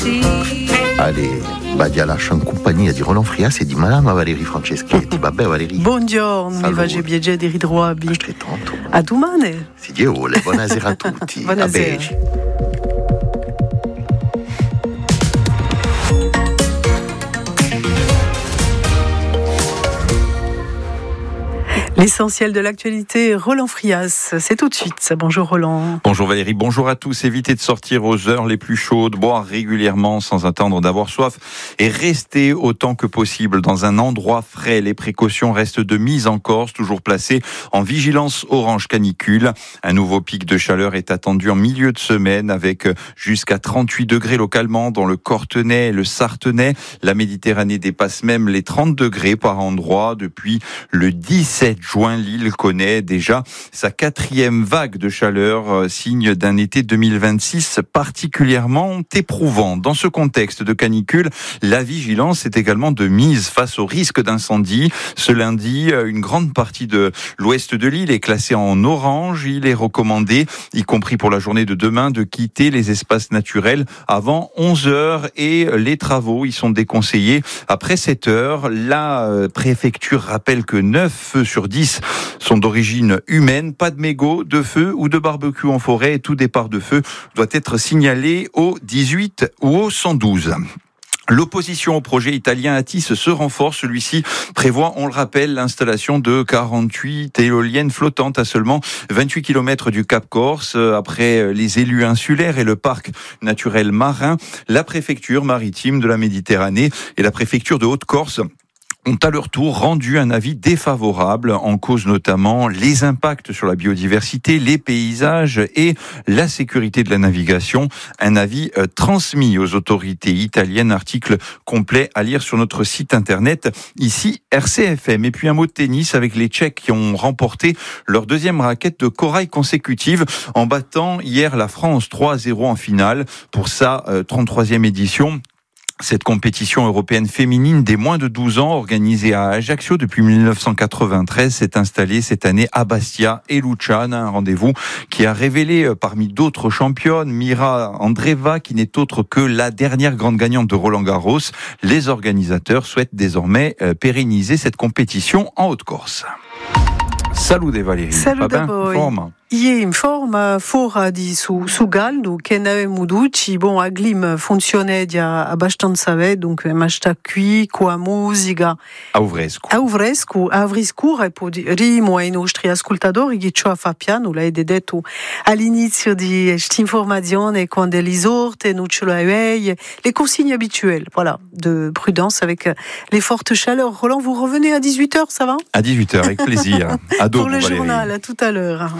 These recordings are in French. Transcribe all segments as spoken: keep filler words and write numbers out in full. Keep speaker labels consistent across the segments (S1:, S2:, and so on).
S1: Allez, Badia lascia in compagnia di Roland Frias e di Madame Valerie Franceschetti. Vabbè, Valerie.
S2: Buongiorno, mi va je biegge di ridroabi.
S1: Altrettanto.
S2: A domani.
S1: Si Dio vuole, buonasera a tutti.
S2: Buonasera.
S1: A Beci.
S2: L'essentiel de l'actualité, Roland Frias, c'est tout de suite. Bonjour Roland.
S3: Bonjour Valérie, bonjour à tous. Évitez de sortir aux heures les plus chaudes, boire régulièrement sans attendre d'avoir soif et rester autant que possible dans un endroit frais. Les précautions restent de mise en Corse, toujours placées en vigilance orange canicule. Un nouveau pic de chaleur est attendu en milieu de semaine avec jusqu'à trente-huit degrés localement dans le Cortenay et le Sartenay. La Méditerranée dépasse même les trente degrés par endroit. Depuis le dix-sept juin, l'île connaît déjà sa quatrième vague de chaleur, signe d'un été deux mille vingt-six particulièrement éprouvant. Dans ce contexte de canicule, la vigilance est également de mise face au risque d'incendie. Ce lundi, une grande partie de l'ouest de l'île est classée en orange. Il est recommandé, y compris pour la journée de demain, de quitter les espaces naturels avant onze heures et les travaux y sont déconseillés après sept heures. La préfecture rappelle que neuf feux sur dix sont d'origine humaine. Pas de mégots, de feu ou de barbecue en forêt. Tout départ de feu doit être signalé au dix-huit ou au cent douze. L'opposition au projet italien Atis se renforce. Celui-ci prévoit, on le rappelle, l'installation de quarante-huit éoliennes flottantes à seulement vingt-huit kilomètres du Cap Corse. Après les élus insulaires et le parc naturel marin, la préfecture maritime de la Méditerranée et la préfecture de Haute-Corse ont à leur tour rendu un avis défavorable, en cause notamment les impacts sur la biodiversité, les paysages et la sécurité de la navigation. Un avis euh, transmis aux autorités italiennes, article complet à lire sur notre site internet, ici R C F M. Et puis un mot de tennis avec les Tchèques qui ont remporté leur deuxième raquette de corail consécutive en battant hier la France trois à zéro en finale pour sa euh, trente-troisième édition. Cette compétition européenne féminine des moins de douze ans, organisée à Ajaccio depuis dix-neuf cent quatre-vingt-treize, s'est installée cette année à Bastia et Luciana, un rendez-vous qui a révélé parmi d'autres championnes Mira Andreeva, qui n'est autre que la dernière grande gagnante de Roland-Garros. Les organisateurs souhaitent désormais pérenniser cette compétition en Haute-Corse. Salut des Valérie.
S2: Salut d'abord.
S3: Forme.
S2: Je in forma fora di su, su Galdo che ne avevamo duci, bon, a Glim funzionedia abbastanza bene, dunque masta qui, qua musica.
S3: A Uvrescu.
S2: A Uvrescu, a Uvrescu, e potremo ai nostri ascoltatori che ciò fa piano, l'hai detto all'inizio di questa informazione, quando l'isorte, non ce l'avei, les consignes habituelles, voilà, de prudence avec les fortes chaleurs. Roland, vous revenez à dix-huit heures, ça va?
S3: À dix-huit heures, avec plaisir. À
S2: Pour le
S3: Valérie.
S2: journal, à tout à l'heure.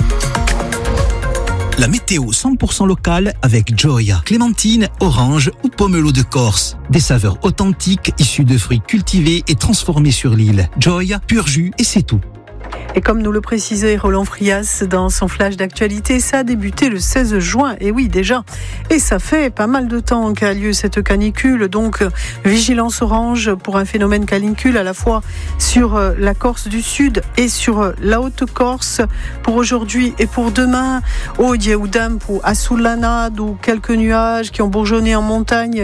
S4: La météo cent pour cent locale avec Gioia, clémentine, orange ou pomelo de Corse. Des saveurs authentiques issues de fruits cultivés et transformés sur l'île. Gioia, pur jus et c'est tout.
S2: Et comme nous le précisait Roland Frias dans son flash d'actualité, ça a débuté le seize juin, et oui déjà, et ça fait pas mal de temps qu'a lieu cette canicule, donc vigilance orange pour un phénomène canicule à la fois sur la Corse du Sud et sur la Haute-Corse pour aujourd'hui et pour demain. Au Dieudam pour Assulana, d'où quelques nuages qui ont bourgeonné en montagne.